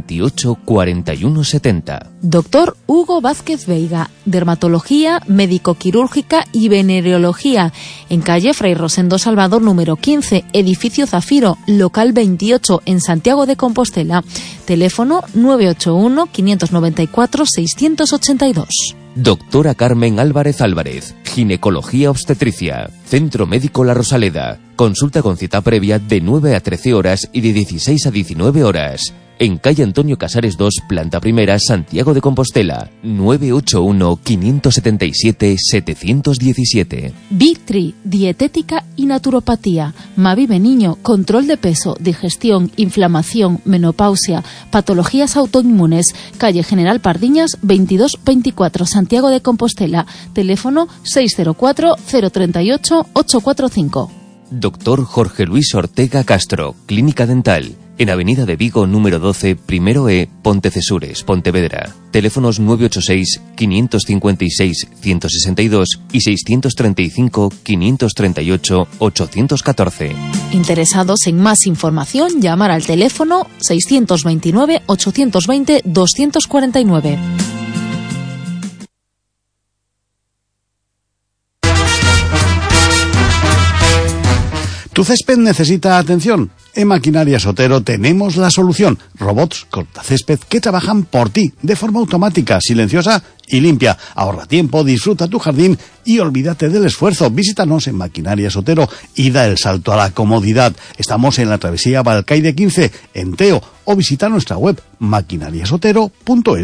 28 41 70. Doctor Hugo Vázquez Veiga, dermatología, médico-quirúrgica y venereología, en calle Fray Rosendo Salvador número 15, edificio Zafiro, local 28, en Santiago de Compostela. Teléfono 981 594 682. Doctora Carmen Álvarez Álvarez, ginecología obstetricia, Centro Médico La Rosaleda. Consulta con cita previa de 9 a 13 horas y de 16 a 19 horas. En calle Antonio Casares 2, planta primera, Santiago de Compostela, 981-577-717. Victri, dietética y naturopatía. Mavive Niño, control de peso, digestión, inflamación, menopausia, patologías autoinmunes. Calle General Pardiñas, 2224, Santiago de Compostela. Teléfono 604-038-845. Doctor Jorge Luis Ortega Castro, Clínica Dental. En Avenida de Vigo, número 12, Primero E, Pontecesures, Pontevedra. Teléfonos 986-556-162 y 635-538-814. Interesados en más información, llamar al teléfono 629-820-249. ¿Tu césped necesita atención? En Maquinaria Sotero tenemos la solución. Robots cortacésped que trabajan por ti, de forma automática, silenciosa y limpia. Ahorra tiempo, disfruta tu jardín y olvídate del esfuerzo. Visítanos en Maquinaria Sotero y da el salto a la comodidad. Estamos en la travesía Balcaide 15, en Teo, o visita nuestra web maquinariasotero.es.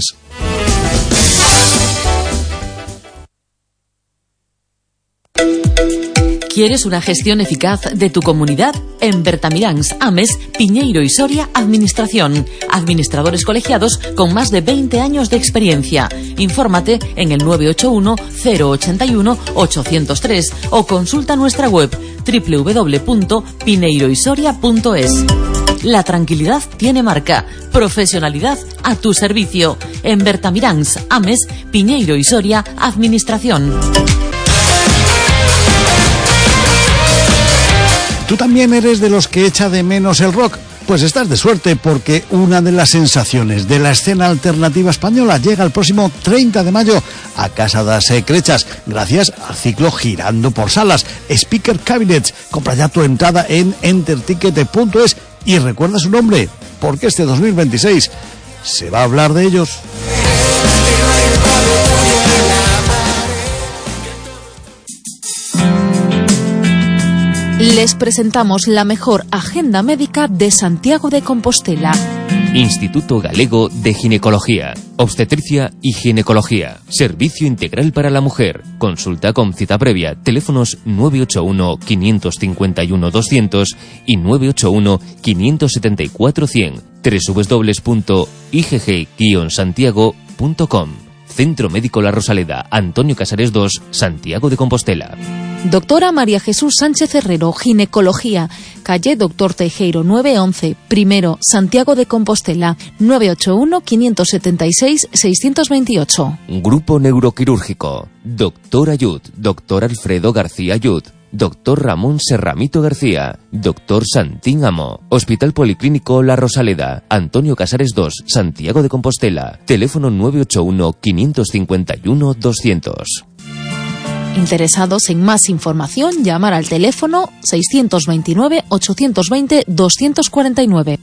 ¿Quieres una gestión eficaz de tu comunidad? En Bertamiráns, Ames, Piñeiro y Soria, Administración. Administradores colegiados con más de 20 años de experiencia. Infórmate en el 981-081-803 o consulta nuestra web www.pineiroysoria.es. La tranquilidad tiene marca. Profesionalidad a tu servicio. En Bertamiráns, Ames, Piñeiro y Soria, Administración. ¿Tú también eres de los que echa de menos el rock? Pues estás de suerte, porque una de las sensaciones de la escena alternativa española llega el próximo 30 de mayo a Casa das Crechas, gracias al ciclo Girando por Salas, Speaker Cabinets. Compra ya tu entrada en enterticket.es y recuerda su nombre, porque este 2026 se va a hablar de ellos. Les presentamos la mejor agenda médica de Santiago de Compostela. Instituto Galego de Ginecología, Obstetricia y Ginecología. Servicio integral para la mujer. Consulta con cita previa. Teléfonos 981-551-200 y 981-574-100. www.igg-santiago.com. Centro Médico La Rosaleda, Antonio Casares 2, Santiago de Compostela. Doctora María Jesús Sánchez Herrero, ginecología, calle Doctor Teijeiro 911, primero, Santiago de Compostela, 981-576-628. Grupo Neuroquirúrgico, Doctor Ayud, Doctor Alfredo García Ayud, Doctor Ramón Serramito García, Doctor Santín Amo, Hospital Policlínico La Rosaleda, Antonio Casares 2, Santiago de Compostela, teléfono 981-551-200. Interesados en más información, llamar al teléfono 629-820-249.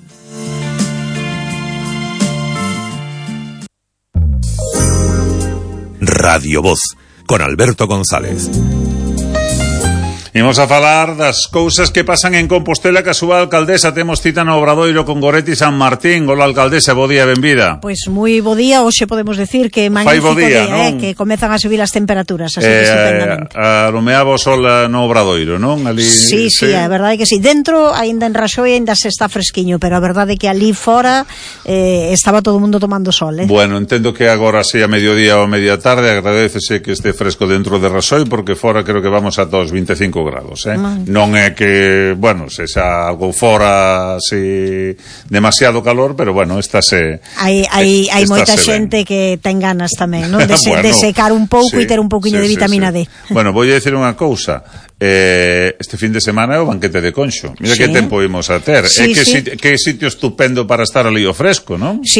Radio Voz, con Alberto González. Imos a falar das cousas que pasan en Compostela, que a súa alcaldesa temos cita no Obradoiro con Goretti San Martín. Hola, alcaldesa, bo día, benvida. Pois moi bo día, hoxe podemos decir que magnífico día, que comezan a subir as temperaturas, así que estupendamente. Alumeaba o sol no Obradoiro, non? Ali, sí, a verdade é que sí. Dentro, aínda en Raxoi, aínda se está fresquiño, pero a verdade é que ali fora estaba todo o mundo tomando sol, Bueno, entendo que agora sí a mediodía ou a media tarde, agradecese que este fresco dentro de Raxoi, porque fora creo que vamos ata os 25 grados, Non é que, bueno, se xa algo fora así demasiado calor, pero bueno, estáse hai moita xente que ten ganas tamén, non? De secar un pouco e ter un pouquiño de vitamina D. Bueno, vou a dicir unha cousa. Este fin de semana é o banquete de Conxo. Mira que tempo imos a ter. Que sitio estupendo para estar ali ao fresco, non? Sí,